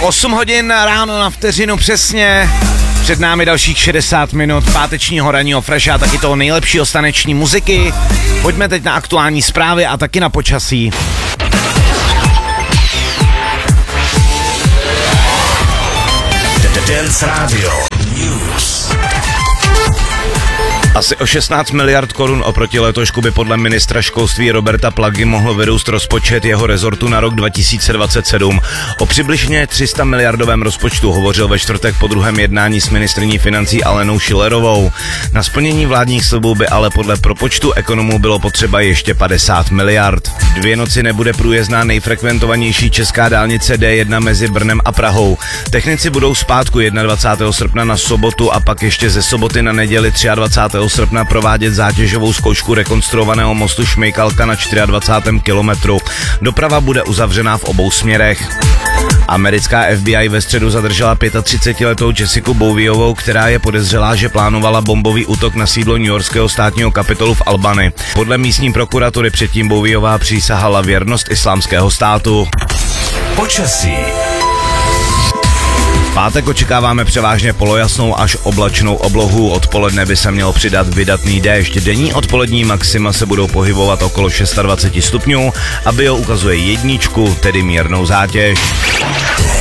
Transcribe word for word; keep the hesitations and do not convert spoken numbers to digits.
osm hodin ráno na vteřinu přesně. Před námi dalších šedesát minut pátečního ranního fresh a taky toho nejlepšího staneční muziky. Pojďme teď na aktuální zprávy a taky na počasí. Dance Radio News. Asi o šestnáct miliard korun oproti letošku by podle ministra školství Roberta Plagy mohlo vyrůst rozpočet jeho rezortu na rok dva tisíce dvacet sedm. O přibližně tři sta miliardovém rozpočtu hovořil ve čtvrtek po druhém jednání s ministryní financí Alenou Schillerovou. Na splnění vládních slibů by ale podle propočtu ekonomů bylo potřeba ještě padesát miliard. Dvě noci nebude průjezdná nejfrekventovanější česká dálnice D jedna mezi Brnem a Prahou. Technici budou zpátku dvacátého prvního srpna na sobotu a pak ještě ze soboty na neděli dvacátého třetího srpna provádět zátěžovou zkoušku rekonstruovaného mostu Šmejkalka na dvacátém čtvrtém kilometru. Doprava bude uzavřená v obou směrech. Americká F B I ve středu zadržela třicetipětiletou Jessiku Bowiovou, která je podezřelá, že plánovala bombový útok na sídlo newyorského státního kapitolu v Albany. Podle místní prokuratury předtím Bowiová přísahala věrnost islámského státu. Počasí. V pátek očekáváme převážně polojasnou až oblačnou oblohu. Odpoledne by se mělo přidat vydatný déšť. Denní odpolední maxima se budou pohybovat okolo dvacet šest stupňů a bio ukazuje jedničku, tedy mírnou zátěž.